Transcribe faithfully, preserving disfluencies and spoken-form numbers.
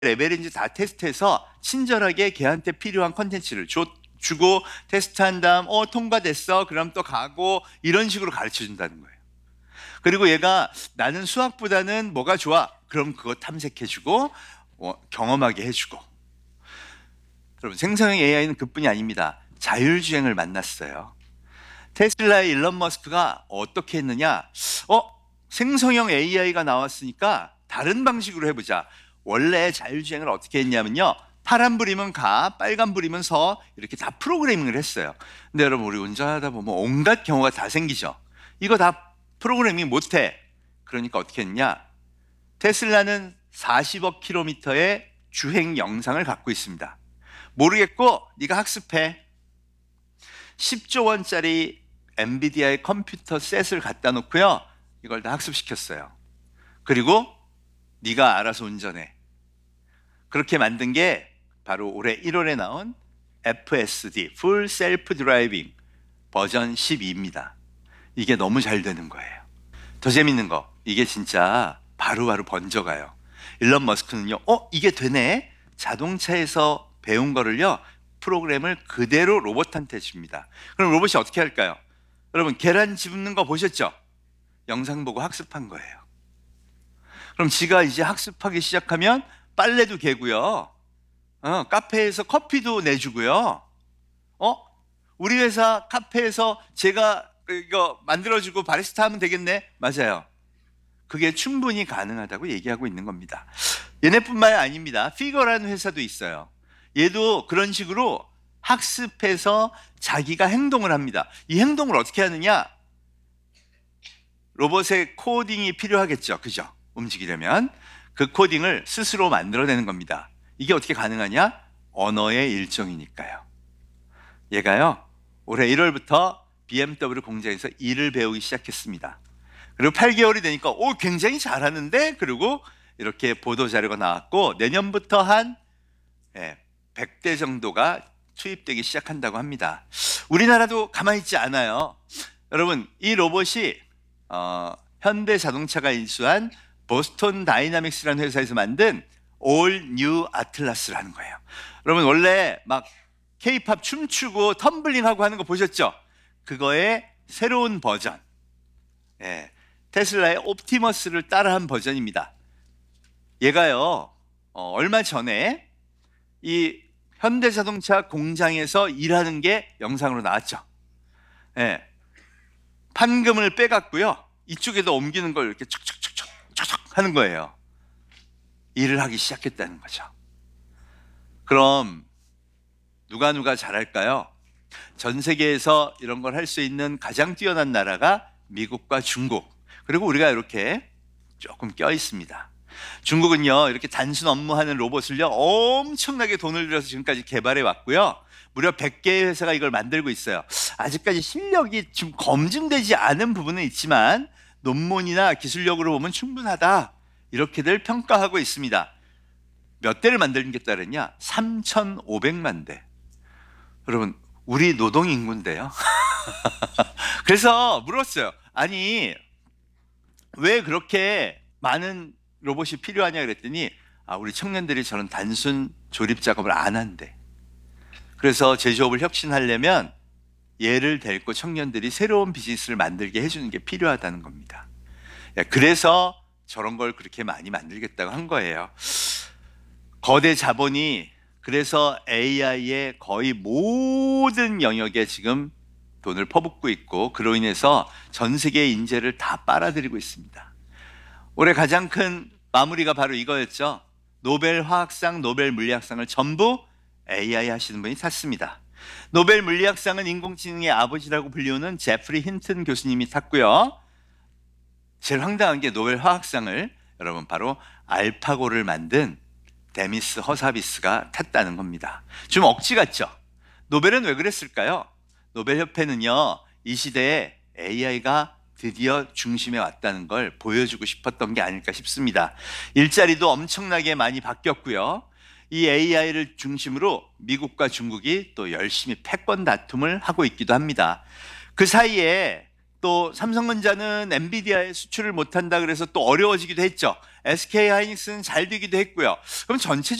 레벨인지 다 테스트해서 친절하게 걔한테 필요한 컨텐츠를 줘, 주고 테스트한 다음 어 통과됐어 그럼 또 가고 이런 식으로 가르쳐 준다는 거예요. 그리고 얘가 나는 수학보다는 뭐가 좋아 그럼 그거 탐색해주고 어, 경험하게 해주고. 여러분 생성형 에이아이는 그뿐이 아닙니다. 자율주행을 만났어요. 테슬라의 일론 머스크가 어떻게 했느냐, 어 생성형 에이아이가 나왔으니까 다른 방식으로 해보자. 원래 자율주행을 어떻게 했냐면요, 파란불이면 가, 빨간불이면 서, 이렇게 다 프로그래밍을 했어요. 근데 여러분 우리 운전하다 보면 온갖 경우가 다 생기죠. 이거 다 프로그래밍 못해. 그러니까 어떻게 했냐, 테슬라는 사십억 킬로미터의 주행 영상을 갖고 있습니다. 모르겠고 네가 학습해. 십조 원짜리 엔비디아의 컴퓨터 셋을 갖다 놓고요, 이걸 다 학습시켰어요. 그리고 네가 알아서 운전해. 그렇게 만든 게 바로 올해 일월에 나온 에프에스디 Full Self Driving 버전 십이입니다. 이게 너무 잘 되는 거예요. 더 재밌는 거, 이게 진짜 바로바로 번져가요. 일론 머스크는요, 어 이게 되네, 자동차에서 배운 거를요 프로그램을 그대로 로봇한테 줍니다. 그럼 로봇이 어떻게 할까요? 여러분 계란 집는 거 보셨죠? 영상 보고 학습한 거예요. 그럼 지가 이제 학습하기 시작하면 빨래도 개고요, 어, 카페에서 커피도 내주고요. 어? 우리 회사 카페에서 제가 이거 만들어주고 바리스타 하면 되겠네? 맞아요. 그게 충분히 가능하다고 얘기하고 있는 겁니다. 얘네뿐만이 아닙니다. 피거라는 회사도 있어요. 얘도 그런 식으로 학습해서 자기가 행동을 합니다. 이 행동을 어떻게 하느냐? 로봇의 코딩이 필요하겠죠. 그죠? 움직이려면 그 코딩을 스스로 만들어내는 겁니다. 이게 어떻게 가능하냐? 언어의 일종이니까요. 얘가요 올해 일월부터 비엠더블유 공장에서 일을 배우기 시작했습니다. 그리고 팔 개월이 되니까 오 굉장히 잘하는데, 그리고 이렇게 보도 자료가 나왔고 내년부터 한 백 대 정도가 투입되기 시작한다고 합니다. 우리나라도 가만히 있지 않아요. 여러분 이 로봇이 어, 현대자동차가 인수한 보스턴 다이나믹스라는 회사에서 만든 All New Atlas라는 거예요. 여러분 원래 막 K-팝 춤추고 텀블링하고 하는 거 보셨죠? 그거의 새로운 버전, 예, 테슬라의 옵티머스를 따라한 버전입니다. 얘가요 어, 얼마 전에 이 현대자동차 공장에서 일하는 게 영상으로 나왔죠. 예, 판금을 빼갖고요 이쪽에다 옮기는 걸 이렇게 척척척척 척척 하는 거예요. 일을 하기 시작했다는 거죠. 그럼 누가 누가 잘할까요? 전 세계에서 이런 걸 할 수 있는 가장 뛰어난 나라가 미국과 중국, 그리고 우리가 이렇게 조금 껴 있습니다. 중국은요 이렇게 단순 업무하는 로봇을요 엄청나게 돈을 들여서 지금까지 개발해 왔고요, 무려 백 개의 회사가 이걸 만들고 있어요. 아직까지 실력이 좀 검증되지 않은 부분은 있지만 논문이나 기술력으로 보면 충분하다, 이렇게들 평가하고 있습니다. 몇 대를 만드는 게 따르냐? 삼천오백만 대. 여러분 우리 노동인구인데요. 그래서 물었어요. 아니 왜 그렇게 많은 로봇이 필요하냐 그랬더니 아, 우리 청년들이 저런 단순 조립 작업을 안 한대. 그래서 제조업을 혁신하려면 얘를 데리고 청년들이 새로운 비즈니스를 만들게 해주는 게 필요하다는 겁니다. 그래서 저런 걸 그렇게 많이 만들겠다고 한 거예요. 거대 자본이 그래서 에이아이의 거의 모든 영역에 지금 돈을 퍼붓고 있고, 그로 인해서 전 세계의 인재를 다 빨아들이고 있습니다. 올해 가장 큰 마무리가 바로 이거였죠. 노벨 화학상, 노벨 물리학상을 전부 에이아이 하시는 분이 탔습니다. 노벨 물리학상은 인공지능의 아버지라고 불리우는 제프리 힌튼 교수님이 탔고요, 제일 황당한 게 노벨 화학상을 여러분 바로 알파고를 만든 데미스 허사비스가 탔다는 겁니다. 좀 억지 같죠? 노벨은 왜 그랬을까요? 노벨협회는요 이 시대에 에이아이가 드디어 중심에 왔다는 걸 보여주고 싶었던 게 아닐까 싶습니다. 일자리도 엄청나게 많이 바뀌었고요, 이 에이아이를 중심으로 미국과 중국이 또 열심히 패권 다툼을 하고 있기도 합니다. 그 사이에 또 삼성전자는 엔비디아에 수출을 못한다 그래서 또 어려워지기도 했죠. 에스케이하이닉스는 잘 되기도 했고요. 그럼 전체